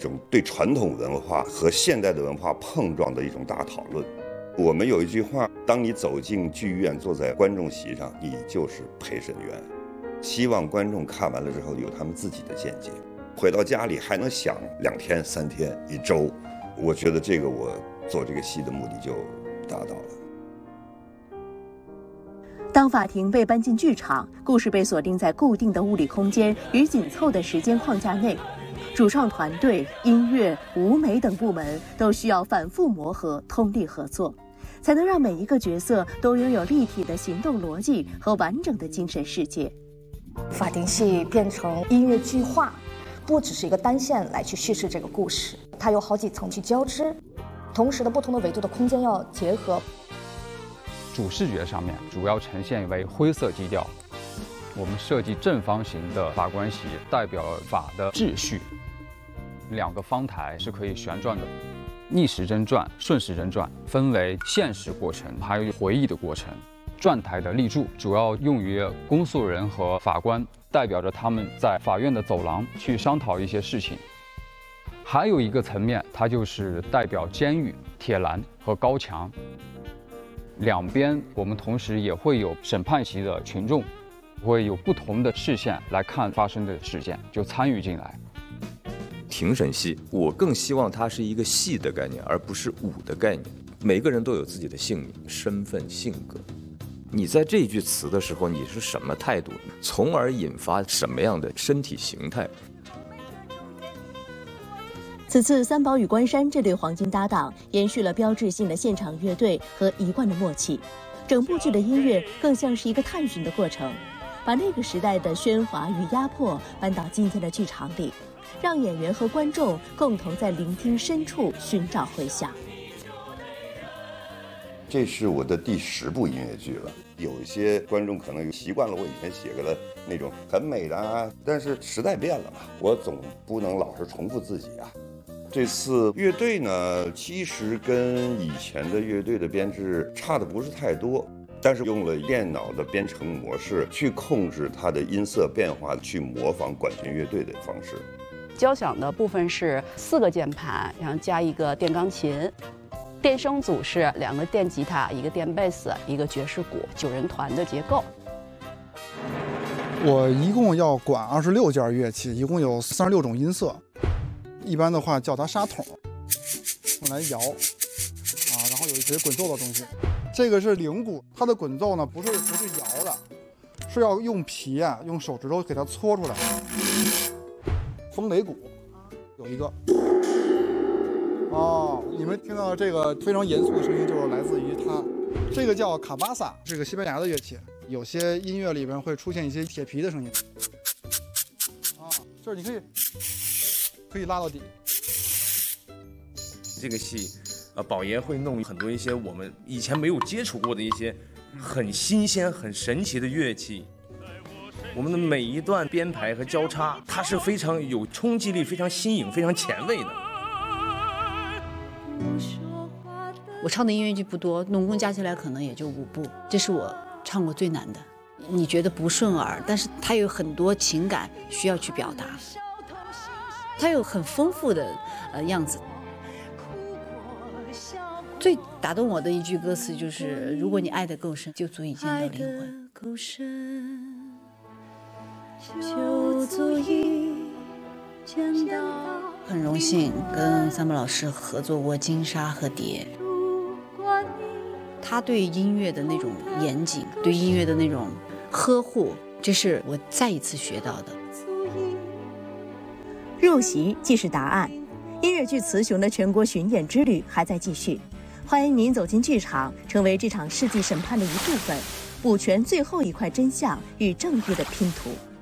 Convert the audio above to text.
种对传统文化和现代的文化碰撞的一种大讨论。我们有一句话，当你走进剧院，坐在观众席上，你就是陪审员。希望观众看完了之后有他们自己的见解，回到家里还能想2天、3天、1周。我觉得这个我做这个戏的目的就达到了。 当法庭被搬进剧场，故事被锁定在固定的物理空间与紧凑的时间框架内，主创团队、音乐、舞美等部门都需要反复磨合、通力合作，才能让每一个角色都拥有立体的行动逻辑和完整的精神世界。 法庭戏变成音乐剧化，不只是一个单线来去叙事这个故事，它有好几层去交织，同时的不同的维度的空间要结合。 主视觉上面主要呈现为灰色基调，我们设计正方形的法官席，代表法的秩序。2个方台是可以旋转的，逆时针转、顺时针转，分为现实过程还有回忆的过程。转台的立柱主要用于公诉人和法官，代表着他们在法院的走廊去商讨一些事情。还有一个层面，它就是代表监狱、铁栏和高墙。两边我们同时也会有审判席的群众，会有不同的视线来看发生的事件，就参与进来。 庭审戏，我更希望它是一个戏的概念，而不是武的概念。每个人都有自己的姓名、身份、性格。你在这句词的时候，你是什么态度，从而引发什么样的身体形态？ 此次三宝与关山这对黄金搭档延续了标志性的现场乐队和一贯的默契，整部剧的音乐更像是一个探寻的过程，把那个时代的喧哗与压迫搬到今天的剧场里，让演员和观众共同在聆听深处寻找回响。 这是我的第10部音乐剧了，有一些观众可能习惯了我以前写的那种很美的啊，但是时代变了嘛，我总不能老是重复自己啊。这次乐队呢，其实跟以前的乐队的编制差的不是太多，但是用了电脑的编程模式去控制它的音色变化，去模仿管弦乐队的方式。 交响的部分是4个键盘，然后加一个电钢琴。电声组是2个电吉他、1个电贝斯、1个爵士鼓，9人团的结构。 我一共要管26件乐器，一共有36种音色。一般的话叫它沙筒，用来摇啊，然后有一些滚奏的东西。这个是铃鼓，它的滚奏呢不是摇的，是要用皮啊，用手指头给它搓出来。风雷鼓有一个。哦，你们听到的这个非常严肃的声音，就是来自于它。这个叫卡巴萨，是个西班牙的乐器。有些音乐里边会出现一些铁皮的声音。啊，就是你可以拉到底。 这个戏，宝爷会弄很多一些我们以前没有接触过的一些很新鲜、很神奇的乐器。我们的每一段编排和交叉，它是非常有冲击力、非常新颖、非常前卫的。 我唱的音乐剧不多，总共加起来可能也就5部，这是我唱过最难的。你觉得不顺耳，但是它有很多情感需要去表达，它有很丰富的样子。最打动我的一句歌词就是：“如果你爱得够深，就足以见到灵魂。”就足以见到。很荣幸跟三宝老师合作过《金沙》和《蝶》，他对音乐的那种严谨，对音乐的那种呵护，这是我再一次学到的。 入席即是答案，音乐剧《雌雄》的全国巡演之旅还在继续。欢迎您走进剧场，成为这场世纪审判的一部分，补全最后一块真相与正义的拼图。